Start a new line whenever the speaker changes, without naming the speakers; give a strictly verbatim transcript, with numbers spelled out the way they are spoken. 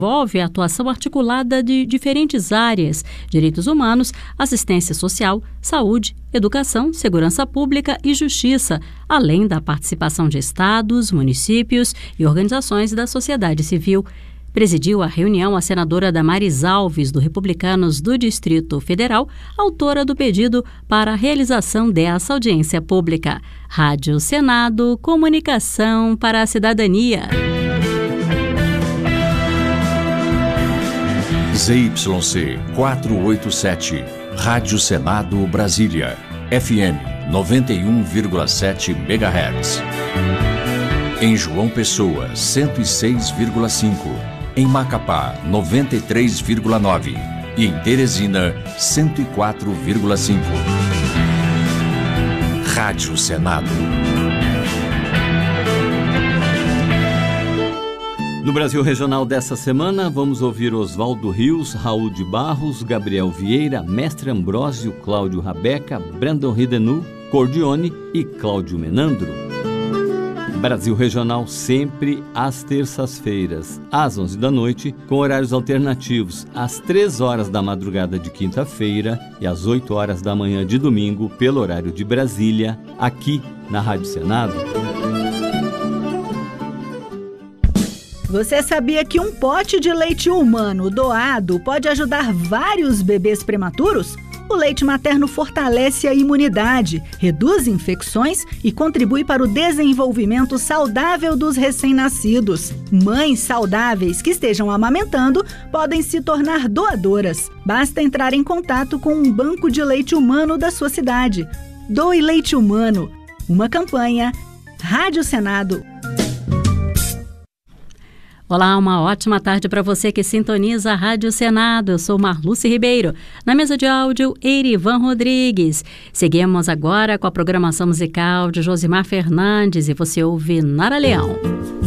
envolve a atuação articulada de diferentes áreas: direitos humanos, assistência social, saúde, educação, segurança pública e justiça, além da participação de estados, municípios e organizações da sociedade civil. Presidiu a reunião a senadora Damares Alves, do Republicanos do Distrito Federal, autora do pedido para a realização dessa audiência pública. Rádio Senado, comunicação para a cidadania.
Z Y C quatrocentos e oitenta e sete, Rádio Senado Brasília, F M noventa e um vírgula sete megahertz. Em João Pessoa, cento e seis vírgula cinco. Em Macapá, noventa e três vírgula nove. E em Teresina, cento e quatro vírgula cinco. Rádio Senado.
No Brasil Regional dessa semana, vamos ouvir Oswaldo Rios, Raul de Barros, Gabriel Vieira, Mestre Ambrósio, Cláudio Rabeca, Brandon Ridenu, Cordione e Cláudio Menandro. Brasil Regional sempre às terças-feiras, às onze da noite, com horários alternativos, às três horas da madrugada de quinta-feira e às oito horas da manhã de domingo, pelo horário de Brasília, aqui na Rádio Senado.
Você sabia que um pote de leite humano doado pode ajudar vários bebês prematuros? O leite materno fortalece a imunidade, reduz infecções e contribui para o desenvolvimento saudável dos recém-nascidos. Mães saudáveis que estejam amamentando podem se tornar doadoras. Basta entrar em contato com um banco de leite humano da sua cidade. Doe Leite Humano. Uma campanha. Rádio Senado.
Olá, uma ótima tarde para você que sintoniza a Rádio Senado. Eu sou Marluce Ribeiro. Na mesa de áudio, Eirivan Rodrigues. Seguimos agora com a programação musical de Josimar Fernandes e você ouve Nara Leão.